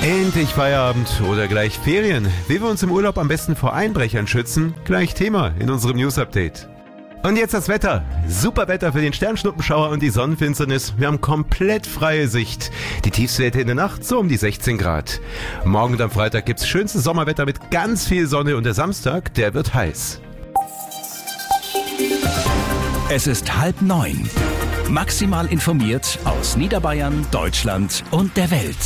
Endlich Feierabend oder gleich Ferien. Wie wir uns im Urlaub am besten vor Einbrechern schützen, gleich Thema in unserem News-Update. Und jetzt das Wetter. Super Wetter für den Sternschnuppenschauer und die Sonnenfinsternis. Wir haben komplett freie Sicht. Die Tiefstwerte in der Nacht so um die 16 Grad. Morgen und am Freitag gibt's schönstes Sommerwetter mit ganz viel Sonne und der Samstag, der wird heiß. Es ist 8:30. Maximal informiert aus Niederbayern, Deutschland und der Welt.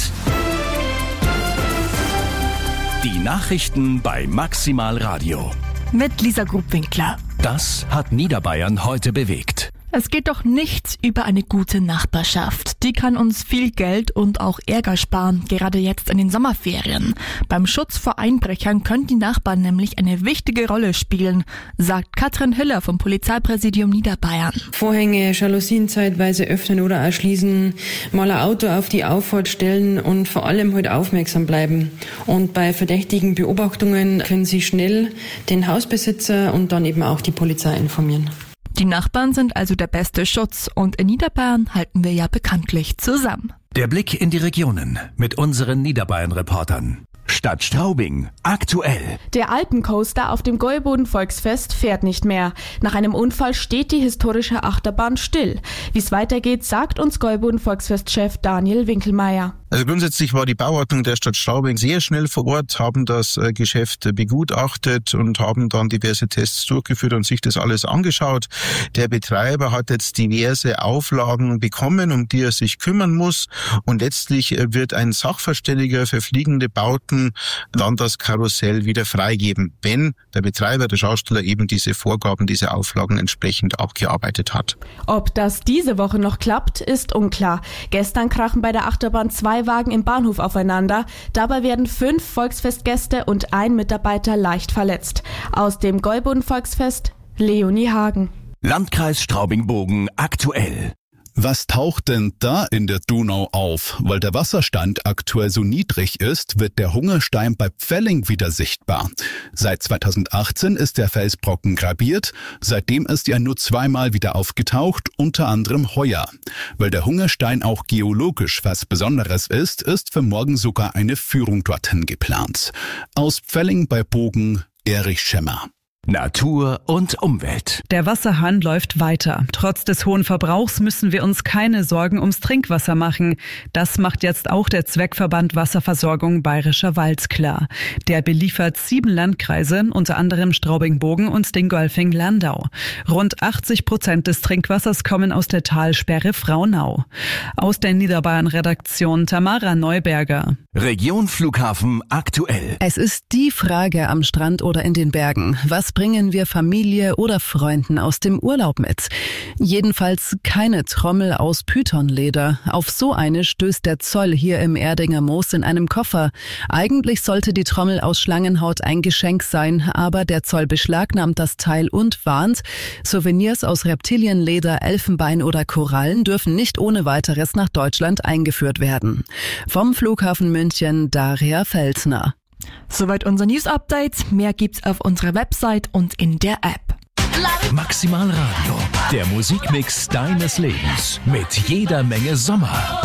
Die Nachrichten bei Maximal Radio. Mit Lisa Grubwinkler. Das hat Niederbayern heute bewegt. Es geht doch nichts über eine gute Nachbarschaft. Die kann uns viel Geld und auch Ärger sparen, gerade jetzt in den Sommerferien. Beim Schutz vor Einbrechern können die Nachbarn nämlich eine wichtige Rolle spielen, sagt Katrin Hiller vom Polizeipräsidium Niederbayern. Vorhänge, Jalousien zeitweise öffnen oder erschließen, mal ein Auto auf die Auffahrt stellen und vor allem halt aufmerksam bleiben. Und bei verdächtigen Beobachtungen können Sie schnell den Hausbesitzer und dann eben auch die Polizei informieren. Die Nachbarn sind also der beste Schutz und in Niederbayern halten wir ja bekanntlich zusammen. Der Blick in die Regionen mit unseren Niederbayern-Reportern. Stadt Straubing, aktuell. Der Alpencoaster auf dem Gäuboden-Volksfest fährt nicht mehr. Nach einem Unfall steht die historische Achterbahn still. Wie es weitergeht, sagt uns Gäuboden-Volksfest-Chef Daniel Winkelmeier. Also grundsätzlich war die Bauordnung der Stadt Straubing sehr schnell vor Ort, haben das Geschäft begutachtet und haben dann diverse Tests durchgeführt und sich das alles angeschaut. Der Betreiber hat jetzt diverse Auflagen bekommen, um die er sich kümmern muss. Und letztlich wird ein Sachverständiger für fliegende Bauten dann das Karussell wieder freigeben, wenn der Betreiber, der Schausteller, eben diese Vorgaben, diese Auflagen entsprechend abgearbeitet hat. Ob das diese Woche noch klappt, ist unklar. Gestern krachen bei der Achterbahn 2 Wagen im Bahnhof aufeinander. Dabei werden 5 Volksfestgäste und ein Mitarbeiter leicht verletzt. Aus dem Gäuboden-Volksfest, Leonie Hagen. Landkreis Straubing-Bogen, aktuell. Was taucht denn da in der Donau auf? Weil der Wasserstand aktuell so niedrig ist, wird der Hungerstein bei Pfelling wieder sichtbar. Seit 2018 ist der Felsbrocken grabiert, seitdem ist er nur zweimal wieder aufgetaucht, unter anderem heuer. Weil der Hungerstein auch geologisch was Besonderes ist für morgen sogar eine Führung dorthin geplant. Aus Pfelling bei Bogen, Erich Schemmer. Natur und Umwelt. Der Wasserhahn läuft weiter. Trotz des hohen Verbrauchs müssen wir uns keine Sorgen ums Trinkwasser machen. Das macht jetzt auch der Zweckverband Wasserversorgung Bayerischer Wald klar. Der beliefert 7 Landkreise, unter anderem Straubing-Bogen und den Golfing-Landau. Rund 80% des Trinkwassers kommen aus der Talsperre Fraunau. Aus der Niederbayern-Redaktion Tamara Neuberger. Region Flughafen, aktuell. Es ist die Frage am Strand oder in den Bergen. Was bringen wir Familie oder Freunden aus dem Urlaub mit? Jedenfalls keine Trommel aus Pythonleder. Auf so eine stößt der Zoll hier im Erdinger Moos in einem Koffer. Eigentlich sollte die Trommel aus Schlangenhaut ein Geschenk sein, aber der Zoll beschlagnahmt das Teil und warnt, Souvenirs aus Reptilienleder, Elfenbein oder Korallen dürfen nicht ohne weiteres nach Deutschland eingeführt werden. Vom Flughafen München, Daria Felsner. Soweit unser News-Update. Mehr gibt's auf unserer Website und in der App. Maximal Radio, der Musikmix deines Lebens mit jeder Menge Sommer.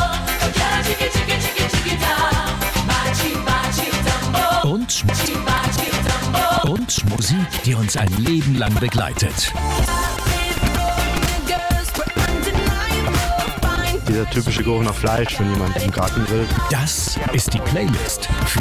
Und Musik, die uns ein Leben lang begleitet. Dieser typische Geruch nach Fleisch, wenn jemand im Garten grillt. Das ist die Playlist